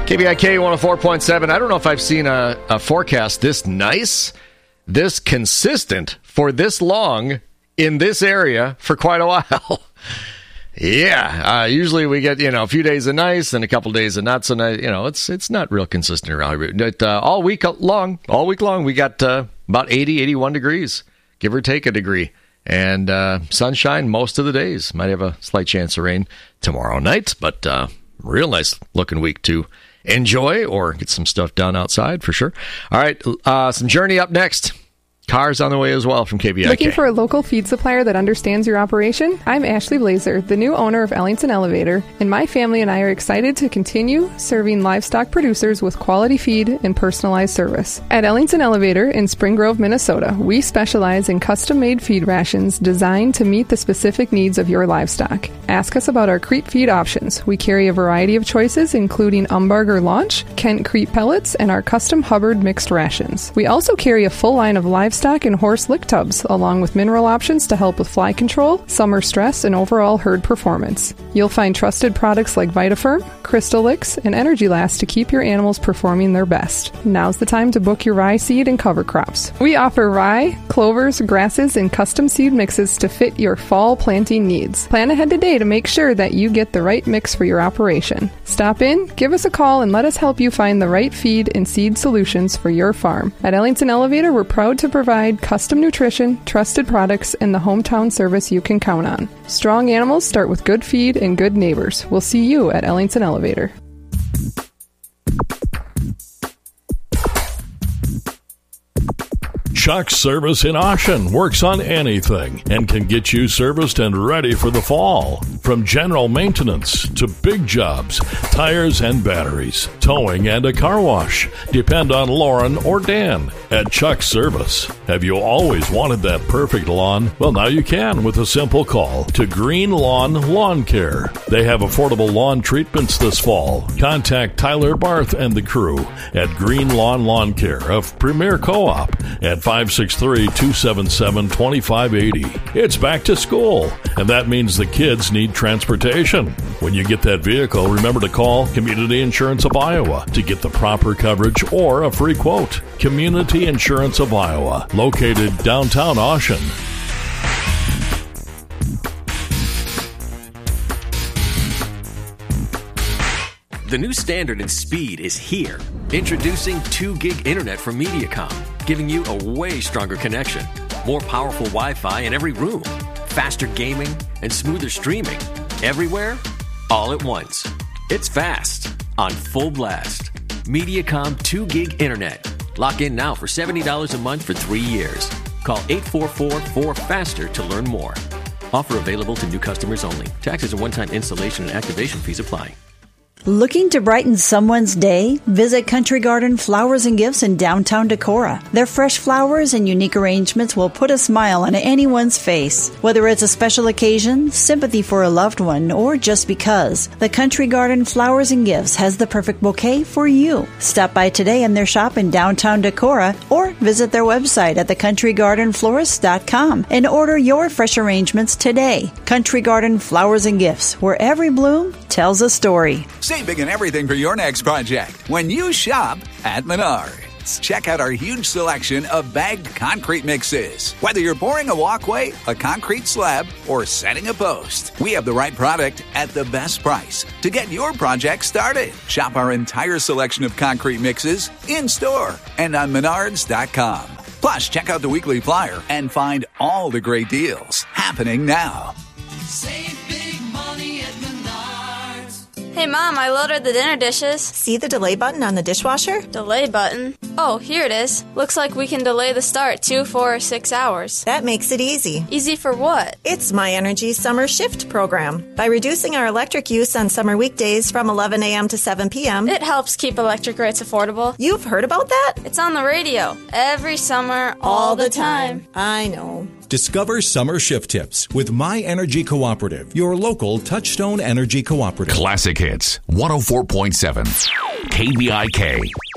KBIK 104.7. I don't know if I've seen a forecast this nice, this consistent for this long in this area for quite a while. Yeah, usually we get, a few days of nice and a couple days of not so nice. It's not real consistent around here. But, all week long, we got about 80, 81 degrees, give or take a degree. And sunshine most of the days. Might have a slight chance of rain tomorrow night, but real nice looking week to enjoy or get some stuff done outside for sure. All right, some Journey up next. Cars on the way as well from KBIK. Looking for a local feed supplier that understands your operation? I'm Ashley Blazer, the new owner of Ellington Elevator, and my family and I are excited to continue serving livestock producers with quality feed and personalized service. At Ellington Elevator in Spring Grove, Minnesota, we specialize in custom-made feed rations designed to meet the specific needs of your livestock. Ask us about our creep feed options. We carry a variety of choices, including Umbarger Launch, Kent Creep Pellets, and our custom Hubbard mixed rations. We also carry a full line of livestock and horse lick tubs, along with mineral options to help with fly control, summer stress, and overall herd performance. You'll find trusted products like VitaFirm, Crystal Licks, and Energy Last to keep your animals performing their best. Now's the time to book your rye seed and cover crops. We offer rye, clovers, grasses, and custom seed mixes to fit your fall planting needs. Plan ahead today to make sure that you get the right mix for your operation. Stop in, give us a call, and let us help you find the right feed and seed solutions for your farm. At Ellington Elevator, we're proud to provide custom nutrition, trusted products, and the hometown service you can count on. Strong animals start with good feed and good neighbors. We'll see you at Ellington Elevator. Chuck's Service in Ocean works on anything and can get you serviced and ready for the fall. From general maintenance to big jobs, tires and batteries, towing and a car wash. Depend on Lauren or Dan at Chuck's Service. Have you always wanted that perfect lawn? Well, now you can with a simple call to Green Lawn Lawn Care. They have affordable lawn treatments this fall. Contact Tyler Barth and the crew at Green Lawn Lawn Care of Premier Co-op at 563-277-2580. It's back to school, and that means the kids need transportation. When you get that vehicle, remember to call Community Insurance of Iowa to get the proper coverage or a free quote. Community Insurance of Iowa, located downtown Ocean. The new standard in speed is here. Introducing 2 gig internet from Mediacom, giving you a way stronger connection, more powerful Wi-Fi in every room, faster gaming, and smoother streaming. Everywhere, all at once. It's fast, on full blast. Mediacom 2 gig internet. Lock in now for $70 a month for 3 years. Call 844-4FASTER to learn more. Offer available to new customers only. Taxes and one-time installation and activation fees apply. Looking to brighten someone's day? Visit Country Garden Flowers and Gifts in downtown Decorah. Their fresh flowers and unique arrangements will put a smile on anyone's face. Whether it's a special occasion, sympathy for a loved one, or just because, the Country Garden Flowers and Gifts has the perfect bouquet for you. Stop by today in their shop in downtown Decorah or visit their website at thecountrygardenflorist.com and order your fresh arrangements today. Country Garden Flowers and Gifts, where every bloom tells a story. Save big on everything for your next project when you shop at Menards. Check out our huge selection of bagged concrete mixes. Whether you're pouring a walkway, a concrete slab, or setting a post, we have the right product at the best price to get your project started. Shop our entire selection of concrete mixes in-store and on Menards.com. Plus, check out the weekly flyer and find all the great deals happening now. Save big money at Menards. Hey, Mom, I loaded the dinner dishes. See the delay button on the dishwasher? Delay button? Oh, here it is. Looks like we can delay the start 2, 4, or 6 hours. That makes it easy. Easy for what? It's My Energy Summer Shift program. By reducing our electric use on summer weekdays from 11 a.m. to 7 p.m., it helps keep electric rates affordable. You've heard about that? It's on the radio. Every summer, all the time. I know. Discover summer shift tips with My Energy Cooperative, your local Touchstone Energy Cooperative. Classic Hits, 104.7, KBIK.